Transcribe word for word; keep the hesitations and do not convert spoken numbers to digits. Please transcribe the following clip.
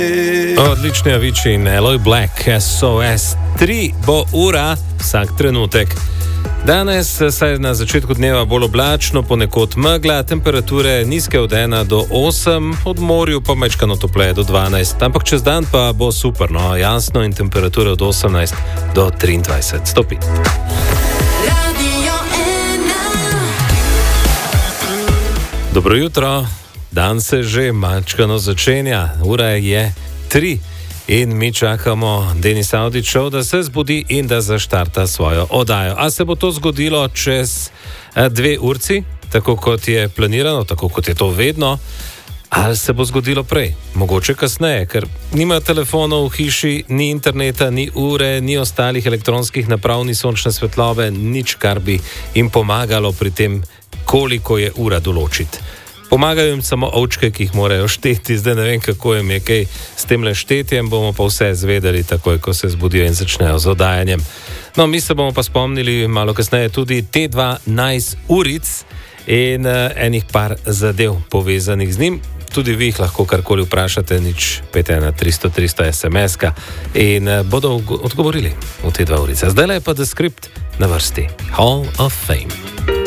Odlični Avicii in Aloy Black, S O S tri bo ura vsak trenutek. Danes, saj na začetku dneva bolj oblačno, ponekod megla, temperature nizke od ena do osem, od morju pa mečkano topleje do dvanajst, ampak čez dan pa bo super, no, jasno, in temperature od osemnajst do triindvajset stopinj. Dobro jutro, dan se že mačkano začenja, ura je tri in mi čakamo Denis Avdićev, da se zbudi in da zaštarta svojo oddajo. A se bo to zgodilo čez dve urci, tako kot je planirano, tako kot je to vedno, ali se bo zgodilo prej, mogoče kasneje, ker nima telefonov v hiši, ni interneta, ni ure, ni ostalih elektronskih naprav, ni sončne svetlobe, nič, kar bi jim pomagalo pri tem, koliko je ura določiti. Pomagajo jim samo ovčke, ki jih morajo šteti, zdaj ne vem, kako jim je kaj s tem le štetjem, bomo pa vse zvedeli takoj, ko se zbudijo in začnejo z oddajanjem. No, mi se bomo pa spomnili malo kasneje tudi T dva Nice uric in uh, enih par zadev povezanih z njim. Tudi vi jih lahko karkoli vprašate, nič pet ena tristo tristo es em es-ka in uh, bodo odgovorili v te dva urice. Zdaj le pa The Script na vrsti Hall of Fame.